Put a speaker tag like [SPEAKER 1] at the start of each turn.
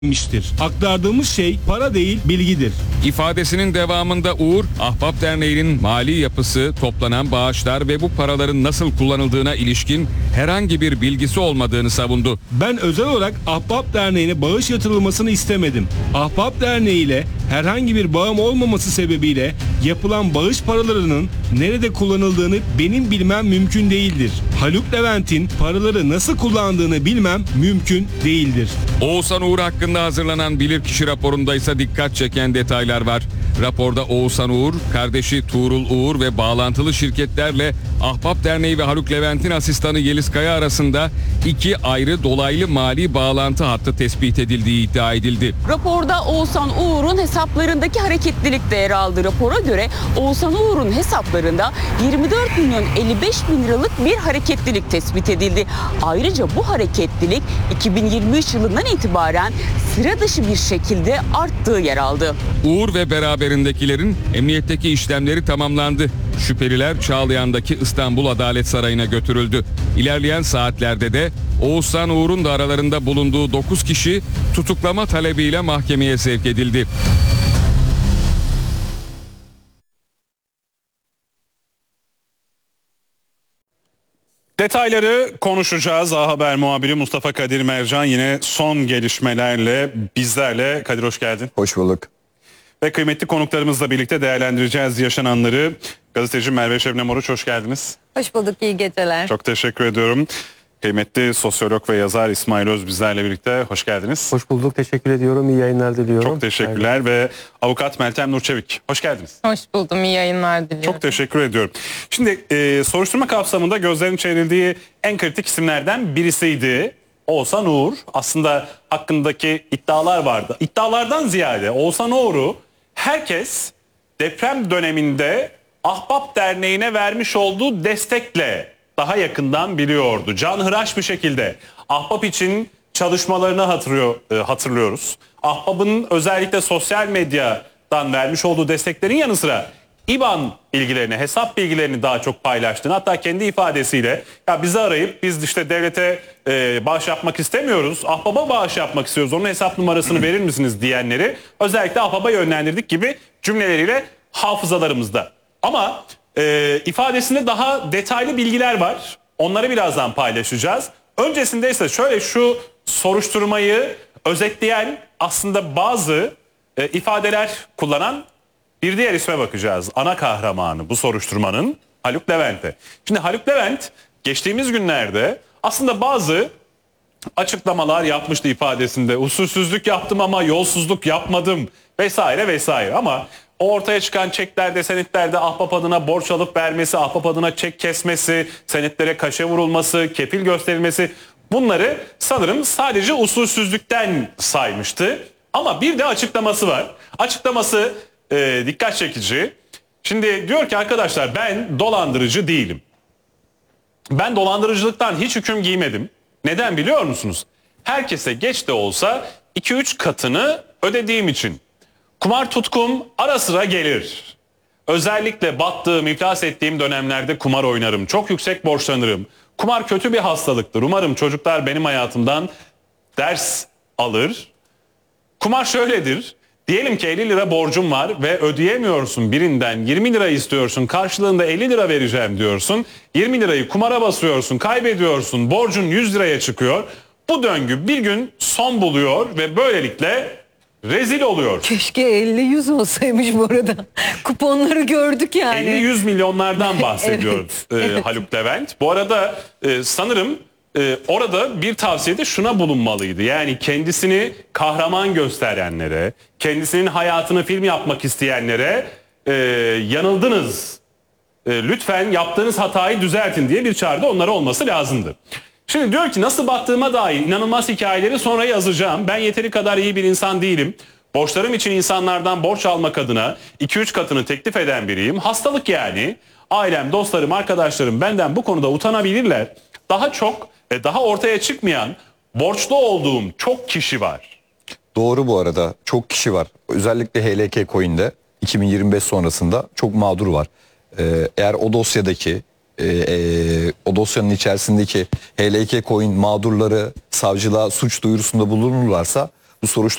[SPEAKER 1] miştir. Aktardığımız şey para değil, bilgidir.
[SPEAKER 2] İfadesinin devamında Uğur, Ahbap Derneği'nin mali yapısı, toplanan bağışlar ve bu paraların nasıl kullanıldığına ilişkin herhangi bir bilgisi olmadığını savundu.
[SPEAKER 1] Ben özel olarak Ahbap Derneği'ne bağış yatırılmasını istemedim. Ahbap Derneği ile herhangi bir bağım olmaması sebebiyle yapılan bağış paralarının nerede kullanıldığını benim bilmem mümkün değildir. Haluk Levent'in paraları nasıl kullandığını bilmem mümkün değildir.
[SPEAKER 2] Oğuzhan Uğur hakkında hazırlanan bilirkişi raporunda ise dikkat çeken detaylar var. Raporda Oğuzhan Uğur, kardeşi Tuğrul Uğur ve bağlantılı şirketlerle Ahbap Derneği ve Haluk Levent'in asistanı Yeliz Kaya arasında 2 ayrı dolaylı mali bağlantı hattı tespit edildiği iddia edildi.
[SPEAKER 3] Raporda Oğuzhan Uğur'un hesaplarındaki hareketlilik de yer aldı. Rapora göre Oğuzhan Uğur'un hesaplarında 24 milyon 55 bin liralık bir hareketlilik tespit edildi. Ayrıca bu hareketlilik 2023 yılından itibaren sıra dışı bir şekilde arttığı yer aldı.
[SPEAKER 2] Uğur ve beraberindekilerin emniyetteki işlemleri tamamlandı. Şüpheliler Çağlayan'daki İstanbul Adalet Sarayı'na götürüldü. İlerleyen saatlerde de Oğuzhan Uğur'un da aralarında bulunduğu 9 kişi tutuklama talebiyle mahkemeye sevk edildi.
[SPEAKER 4] Detayları konuşacağız. A Haber muhabiri Mustafa Kadir Mercan yine son gelişmelerle bizlerle. Kadir, hoş geldin.
[SPEAKER 5] Hoş bulduk.
[SPEAKER 4] Ve kıymetli konuklarımızla birlikte değerlendireceğiz yaşananları. Gazeteci Merve Şebnem Oruç, hoş geldiniz.
[SPEAKER 6] Hoş bulduk, iyi geceler.
[SPEAKER 4] Çok teşekkür ediyorum. Kıymetli sosyolog ve yazar İsmail Öz bizlerle birlikte, hoş geldiniz.
[SPEAKER 5] Hoş bulduk. Teşekkür ediyorum. İyi yayınlar diliyorum.
[SPEAKER 4] Çok teşekkürler ve avukat Meltem Nurçevik, hoş geldiniz.
[SPEAKER 6] Hoş buldum, iyi yayınlar diliyorum.
[SPEAKER 4] Çok teşekkür ediyorum. Şimdi soruşturma kapsamında gözlerin çevrildiği en kritik isimlerden birisiydi Oğuzhan Uğur. Aslında hakkındaki iddialar vardı. İddialardan ziyade Oğuzhan Uğur'u herkes deprem döneminde Ahbap Derneği'ne vermiş olduğu destekle daha yakından biliyordu. Canhıraş bir şekilde Ahbap için çalışmalarını hatırlıyoruz. Ahbap'ın özellikle sosyal medyadan vermiş olduğu desteklerin yanı sıra İBAN bilgilerini, hesap bilgilerini daha çok paylaştığını, hatta kendi ifadesiyle ya bizi arayıp biz işte devlete bağış yapmak istemiyoruz, Ahbap'a bağış yapmak istiyoruz, onun hesap numarasını verir misiniz diyenleri özellikle Ahbap'a yönlendirdik gibi cümleleriyle hafızalarımızda. Ama ifadesinde daha detaylı bilgiler var. Onları birazdan paylaşacağız. Öncesinde ise şöyle şu soruşturmayı özetleyen aslında bazı ifadeler kullanan bir diğer isme bakacağız. Ana kahramanı bu soruşturmanın Haluk Levent'e. Şimdi Haluk Levent geçtiğimiz günlerde aslında bazı açıklamalar yapmıştı ifadesinde. Usulsüzlük yaptım ama yolsuzluk yapmadım vesaire vesaire. Ama o ortaya çıkan çeklerde, senetlerde Ahbap adına borç alıp vermesi, Ahbap adına çek kesmesi, senetlere kaşe vurulması, kefil gösterilmesi, bunları sanırım sadece usulsüzlükten saymıştı. Ama bir de açıklaması var. Açıklaması dikkat çekici. Şimdi diyor ki arkadaşlar, ben dolandırıcı değilim. Ben dolandırıcılıktan hiç hüküm giymedim. Neden biliyor musunuz? Herkese geç de olsa 2-3 katını ödediğim için. Kumar tutkum ara sıra gelir. Özellikle battığım, iflas ettiğim dönemlerde kumar oynarım. Çok yüksek borçlanırım. Kumar kötü bir hastalıktır. Umarım çocuklar benim hayatımdan ders alır. Kumar şöyledir. Diyelim ki 50 lira borcum var ve ödeyemiyorsun, birinden 20 lira istiyorsun, karşılığında 50 lira vereceğim diyorsun. 20 lirayı kumara basıyorsun, kaybediyorsun, borcun 100 liraya çıkıyor. Bu döngü bir gün son buluyor ve böylelikle rezil oluyor.
[SPEAKER 6] Keşke 50-100 olsaymış bu arada. Kuponları gördük yani.
[SPEAKER 4] 50-100 milyonlardan bahsediyor
[SPEAKER 6] evet.
[SPEAKER 4] Haluk Levent. Bu arada sanırım orada bir tavsiyede şuna bulunmalıydı. Yani kendisini kahraman gösterenlere, kendisinin hayatını film yapmak isteyenlere yanıldınız. Lütfen yaptığınız hatayı düzeltin diye bir çağrıda onlara olması lazımdı. Şimdi diyor ki nasıl battığıma dair inanılmaz hikayeleri sonra yazacağım. Ben yeteri kadar iyi bir insan değilim. Borçlarım için insanlardan borç almak adına 2-3 katını teklif eden biriyim. Hastalık yani. Ailem, dostlarım, arkadaşlarım benden bu konuda utanabilirler. Daha çok, daha ortaya çıkmayan borçlu olduğum çok kişi var.
[SPEAKER 5] Doğru bu arada. Çok kişi var. Özellikle HLK Coin'de 2025 sonrasında çok mağdur var. Eğer o dosyadaki o dosyanın içerisindeki HLK Coin mağdurları savcılığa suç duyurusunda bulunurlarsa Bu soruşturma